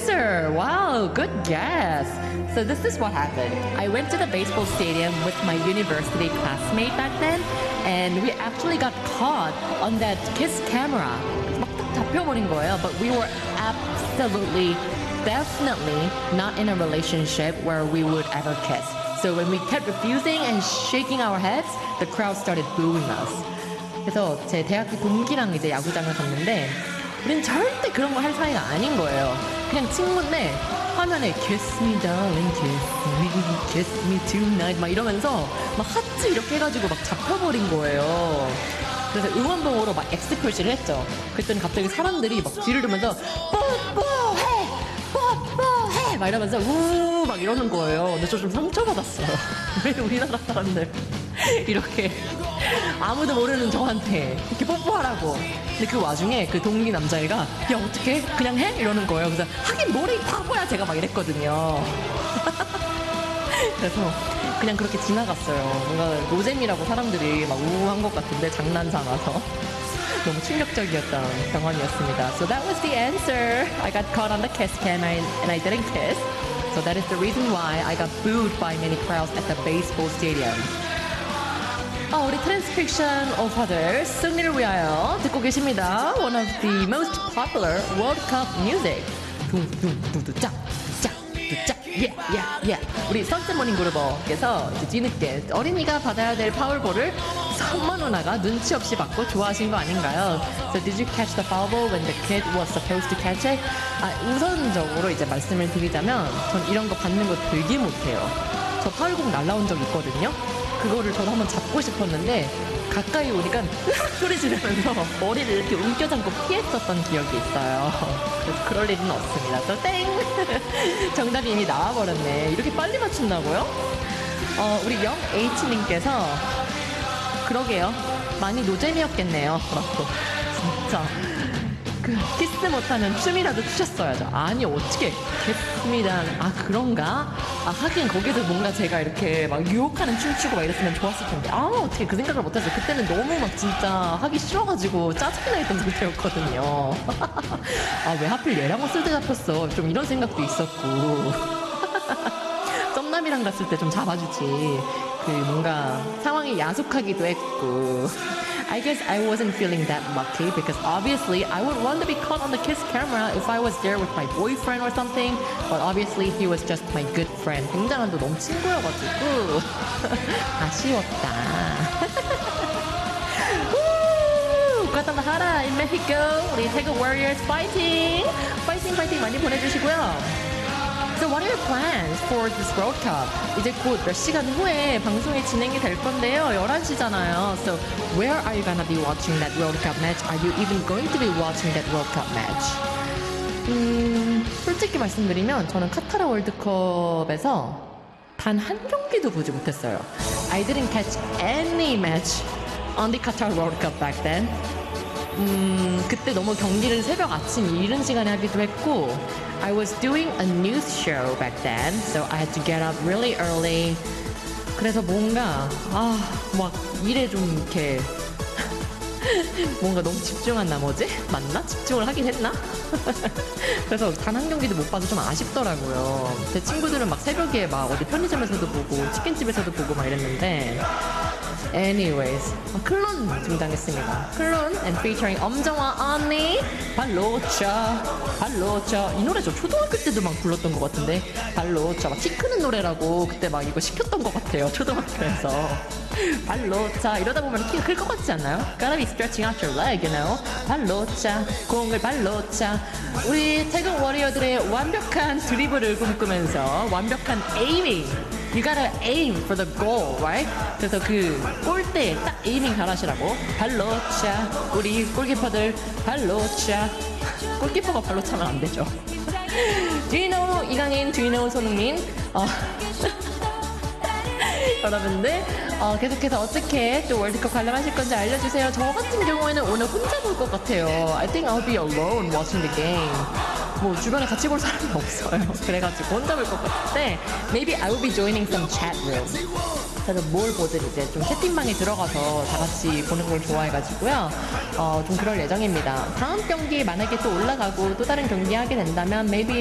answer. Wow, good guess. So this is what happened. I went to the baseball stadium with my university classmate back then, and we actually got caught on that kiss camera. 막 딱 잡혀버린 거예요. But we were absolutely, definitely not in a relationship where we would ever kiss. So when we kept refusing and shaking our heads, the crowd started booing us. 그래서 제 대학교 동기랑 이제 야구장을 갔는데 우린 절대 그런 거 할 사이가 아닌 거예요. 그냥 친구인데 화면에 kiss me darling, kiss me tonight 막 이러면서 막 하트 이렇게 해가지고 막 잡혀버린 거예요. 그래서 응원봉으로 막 X 표시를 했죠. 그랬더니 갑자기 사람들이 막 뒤를 돌면서 뽀뽀해! 뽀뽀해! 막 이러면서 우 막 이러는 거예요. 근데 저 좀 상처받았어요. 왜 우리나라 사람들 이렇게 아무도 모르는 저한테 이렇게 뽀뽀하라고. 근데 그 와중에 그 동기 남자애가 야 어떡해? 그냥 해? 이러는 거예요. 그래서 하긴 뭐래 바보야 제가 막 이랬거든요. 그래서 그냥 그렇게 지나갔어요. 뭔가 노잼이라고 사람들이 막 우한 것 같은데 장난 삼아서 너무 충격적이었던 경험이었습니다. So that was the answer. I got caught on the kiss cam and I didn't kiss. So that is the reason why I got booed by many crowds at the baseball stadium. 우리 트랜스픽션 오빠들 승리를 위하여 듣고 계십니다. One of the most popular World Cup music. 둥둥둥두짝 짝 두짝 yeah. 우리 선셋 모닝 그루버께서 뒤늦게 어린이가 받아야 될 파울볼을 선만 누나가 눈치 없이 받고 좋아하신 거 아닌가요? So did you catch the foul ball when the kid was supposed to catch it? 우선적으로 이제 말씀을 드리자면 전 이런 거 받는 거 되게 못해요. 저 파울공 날라온 적 있거든요. 그거를 저도 한번 잡고 싶었는데 가까이 오니까 소리 지르면서 머리를 이렇게 움켜잡고 피했었던 기억이 있어요. 그래서 그럴 일은 없습니다. So 땡! 정답이 이미 나와버렸네. 이렇게 빨리 맞춘다고요? 우리 영H님께서 그러게요. 많이 노잼이었겠네요. 라고. 진짜. 그 키스 못하면 춤이라도 추셨어야죠. 아니 어떻게 겠습니다. 그런가? 하긴 거기서 뭔가 제가 이렇게 막 유혹하는 춤추고 막 이랬으면 좋았을 텐데 어떻게 그 생각을 못했어요. 그때는 너무 막 진짜 하기 싫어가지고 짜증나 있던 상태였거든요. 왜 하필 얘랑 옷을 때 잡혔어. 좀 이런 생각도 있었고 썸남이랑 갔을 때 좀 잡아주지. 그 뭔가 상황이 야속하기도 했고 I guess I wasn't feeling that lucky because obviously I would want to be caught on the kiss camera if I was there with my boyfriend or something. But obviously he was just my good friend. 굉장한 또 너무 친구여가지고 아쉬웠다. Guadalajara in Mexico. 우리 태국 Warriors fighting! 파이팅 많이 보내주시고요. So what are your plans for this World Cup? 이제 곧 몇 시간 후에 방송이 진행이 될 건데요. 11시잖아요. So where are you gonna be watching that World Cup match? Are you even going to be watching that World Cup match? 솔직히 말씀드리면 저는 카타르 월드컵에서 단 한 경기도 보지 못했어요. I didn't catch any match on the Qatar World Cup back then. 그때 너무 경기를 새벽 아침 이른 시간에 하기도 했고 I was doing a news show back then, so I had to get up really early. 그래서 뭔가 막 일에 좀 이렇게 뭔가 너무 집중한 나머지 맞나? 집중을 하긴 했나? 그래서 단 한 경기도 못 봐서 좀 아쉽더라고요. 제 친구들은 막 새벽에 막 어디 편의점에서도 보고 치킨집에서도 보고 막 이랬는데 Anyways, 클론 등장했습니다. 클론 and featuring 엄정화 언니 발로차 이 노래 저 초등학교 때도 막 불렀던 것 같은데 발로차 막 키 크는 노래라고 그때 막 이거 시켰던 것 같아요. 초등학교에서 발로차 이러다 보면 키가 클 것 같지 않나요? Gotta be stretching out your leg, you know? 발로차 공을 발로차 우리 태국 워리어들의 완벽한 드리블을 꿈꾸면서 완벽한 에이밍 You gotta aim for the goal, right? 그래서 그 골대에 딱 에이밍 잘하시라고 발로차 우리 골키퍼들 발로차 골키퍼가 발로차면 안 되죠. Do you know 이강인, do you know 손흥민? 여러분들 계속해서 어떻게 또 월드컵 관람하실 건지 알려주세요. 저 같은 경우에는 오늘 혼자 볼 것 같아요. I think I'll be alone watching the game. 뭐 주변에 같이 볼 사람이 없어요. 그래가지고 혼자 볼 것 같은데 Maybe I will be joining some chat room. 그래서 뭘 보든 이제 좀 채팅방에 들어가서 다 같이 보는 걸 좋아해가지고요. 좀 그럴 예정입니다. 다음 경기 만약에 또 올라가고 또 다른 경기 하게 된다면 maybe